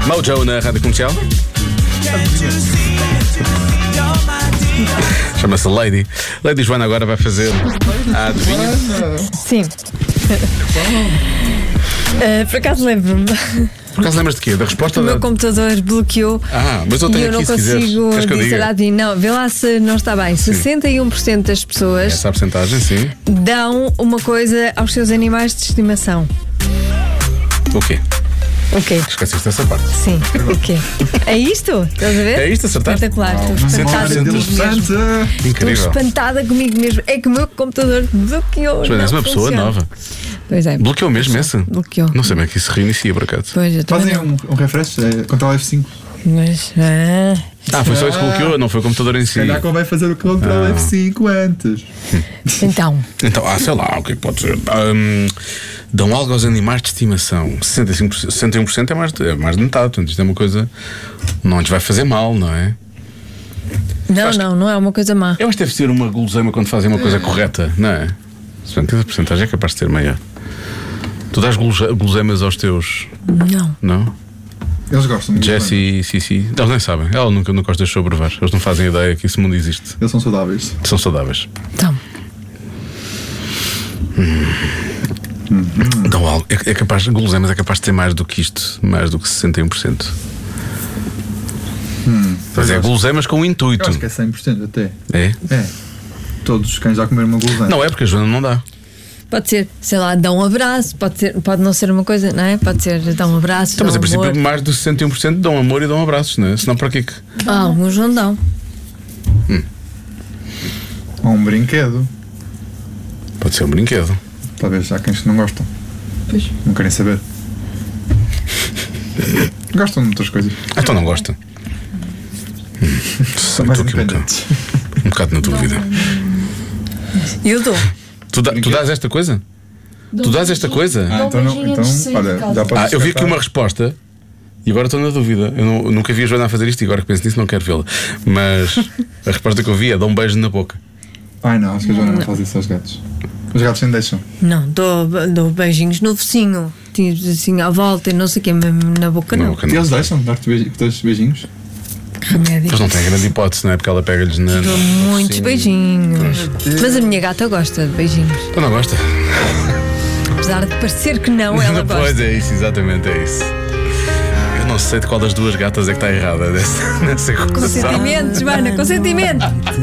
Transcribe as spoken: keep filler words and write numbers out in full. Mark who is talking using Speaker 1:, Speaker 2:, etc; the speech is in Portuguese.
Speaker 1: Mojo na Rádio Comercial. Chama-se Lady. Lady Joana agora vai fazer a adivinha.
Speaker 2: Sim. uh, por acaso lembro-me.
Speaker 1: Por acaso lembras de quê? Da resposta
Speaker 2: O
Speaker 1: da...
Speaker 2: meu computador bloqueou.
Speaker 1: Ah, mas eu tenho
Speaker 2: e eu
Speaker 1: aqui,
Speaker 2: não
Speaker 1: se
Speaker 2: consigo
Speaker 1: quiseres. Que
Speaker 2: dizer a adivinha. Não, vê lá se não está bem.
Speaker 1: Sim.
Speaker 2: sessenta e um por cento das pessoas
Speaker 1: Essa a porcentagem, sim.
Speaker 2: dão uma coisa aos seus animais de estimação.
Speaker 1: O quê?
Speaker 2: O quê?
Speaker 1: Esqueceste dessa parte.
Speaker 2: Sim, o quê? É isto? Estás a ver?
Speaker 1: É isto, acertaste?
Speaker 2: Espetacular, estou
Speaker 1: Não,
Speaker 2: espantada
Speaker 1: cem por
Speaker 2: comigo
Speaker 1: cento.
Speaker 2: mesmo. Estou
Speaker 1: Incrível.
Speaker 2: espantada comigo mesmo. É que o meu computador bloqueou.
Speaker 1: Joana, és
Speaker 2: não
Speaker 1: uma pessoa
Speaker 2: funciona.
Speaker 1: nova.
Speaker 2: Pois é.
Speaker 1: Bloqueou mesmo esse?
Speaker 2: Bloqueou.
Speaker 1: Não sei bem que isso se reinicia por acaso.
Speaker 2: Pois, eu também
Speaker 3: Fazem
Speaker 2: não.
Speaker 3: um, um refresh, é, contra F cinco.
Speaker 2: Mas. Ah,
Speaker 1: Ah, foi só isso que bloqueou, não foi o computador em si.
Speaker 3: Calhar convém fazer o Ctrl
Speaker 1: Ah.
Speaker 3: F cinco antes.
Speaker 2: então.
Speaker 1: Então, ah, sei lá, o que é que pode ser? Hum, dão algo aos animais de estimação. sessenta e cinco por cento, sessenta e um por cento é mais, de, é mais de metade. Portanto, isto é uma coisa. Não lhes vai fazer mal, não é?
Speaker 2: Não,
Speaker 1: Acho
Speaker 2: não, não é uma coisa má.
Speaker 1: Eu acho que deve ser uma guloseima quando fazem uma coisa correta, não é? Se bem que a porcentagem é capaz de ser maior. Tu dás gulose- guloseimas aos teus.
Speaker 2: Não.
Speaker 1: Não?
Speaker 3: Eles gostam muito.
Speaker 1: Jessie e Cici. Eles nem sabem. Ela nunca, nunca os deixou provar. Eles não fazem ideia que esse mundo existe.
Speaker 3: Eles são saudáveis.
Speaker 1: São saudáveis.
Speaker 2: Então.
Speaker 1: Dão algo. É, é capaz, guloseimas é capaz de ter mais do que isto. Mais do que sessenta e um por cento.
Speaker 3: Hum,
Speaker 1: Mas é guloseimas com um
Speaker 3: eu
Speaker 1: intuito.
Speaker 3: acho que é cem por cento até.
Speaker 1: É?
Speaker 3: É. Todos os cães já comeram uma guloseima.
Speaker 1: Não é porque a Joana não dá.
Speaker 2: Pode ser, sei lá, dá um abraço. Pode, ser, pode não ser uma coisa, não é? Pode ser, dá um abraço.
Speaker 1: Então, mas
Speaker 2: dá
Speaker 1: em
Speaker 2: um
Speaker 1: princípio
Speaker 2: amor.
Speaker 1: mais de sessenta e um por cento dão amor e dão abraços, não é? Senão para quê que.
Speaker 2: Ah, alguns não dão.
Speaker 3: Ou um brinquedo.
Speaker 1: Pode ser um brinquedo.
Speaker 3: Talvez há cães que não gostam.
Speaker 2: Pois.
Speaker 3: Não querem saber. Gostam de outras coisas.
Speaker 1: Ah, então não gosta. Hum,
Speaker 3: São
Speaker 1: sei,
Speaker 3: mais
Speaker 1: estou aqui um bocado,
Speaker 3: independentes.
Speaker 1: um bocado na dúvida.
Speaker 2: Eu dou.
Speaker 1: Tu, dá- tu dás esta coisa? Tu dás esta coisa?
Speaker 3: Ah, então, não, então olha, já podes
Speaker 1: Ah, eu vi aqui
Speaker 3: descartar.
Speaker 1: uma resposta e agora estou na dúvida. Eu, não- eu nunca vi a Joana a fazer isto e agora que penso nisso não quero vê-la. Mas a resposta que eu vi é dá um beijo na boca.
Speaker 3: Ai não, acho que a Joana não faz isso aos gatos. Os gatos nem deixam.
Speaker 2: Não, dou, dou beijinhos no focinho. Tipo assim à volta e não sei o que, mesmo na boca
Speaker 1: Na
Speaker 2: não.
Speaker 1: boca
Speaker 3: E
Speaker 1: não.
Speaker 3: eles deixam dar-te beij- dar-te beijinhos?
Speaker 2: Remédio.
Speaker 1: Pois não tem grande hipótese, não é? Porque ela pega-lhes na.
Speaker 2: Dou
Speaker 1: no
Speaker 2: muitos
Speaker 1: focinho.
Speaker 2: beijinhos. Mas a minha gata gosta de beijinhos.
Speaker 1: Tu não gosta?
Speaker 2: Apesar de parecer que não, ela
Speaker 1: Pois
Speaker 2: gosta.
Speaker 1: é isso, exatamente é isso. Eu não sei de qual das duas gatas é que está errada nessa, nessa equação.
Speaker 2: Consentimento, Joana, consentimento.